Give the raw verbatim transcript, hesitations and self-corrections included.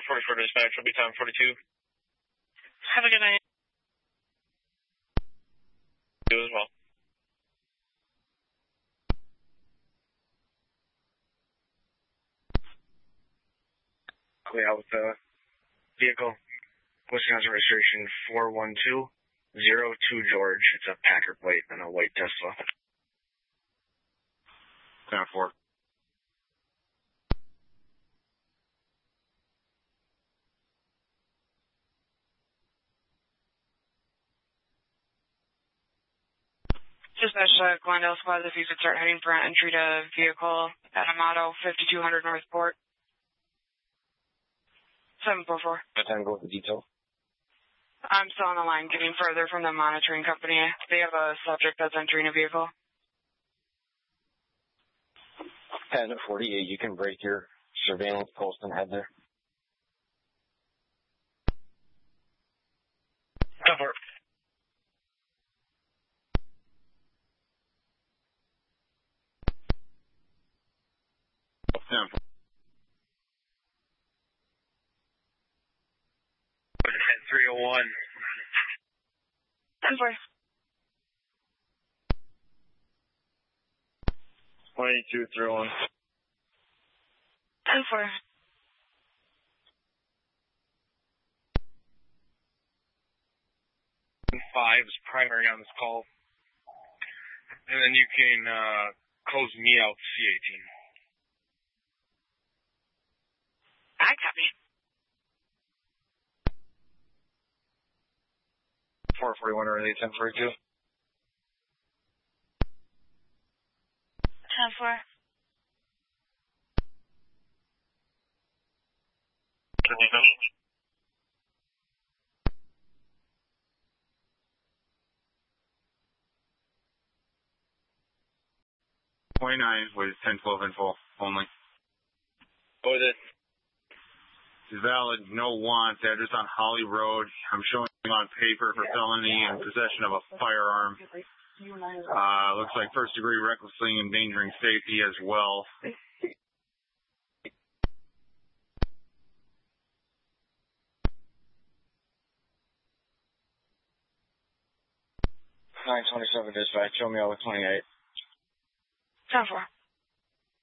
forty-four dispatch will be time forty-two. Have a good night. You as well. Clear out with the vehicle. Wisconsin registration four one two zero two George. It's a Packer plate and a white Tesla. ten four. Dispatch to Glendale Squad, if you could start heading for an entry to vehicle at Amato, fifty-two hundred Northport. seven four four. What time to go with the detail? I'm still on the line, getting further from the monitoring company. They have a subject that's entering a vehicle. ten forty-eight, you can break your surveillance post and head there. Cover. ten three oh one. ten four. twenty-two three oh one. ten four. Five is primary on this call. And then you can uh, close me out C eighteen. I copy. four forty-one early, ten forty-two. ten four. twenty-nine was ten twelve info only. What was it? Is valid, no wants, address on Holly Road. I'm showing on paper for felony and possession of a firearm. Uh, looks like first degree recklessly endangering safety as well. nine twenty-seven dispatch, show me out with twenty-eight. ten four.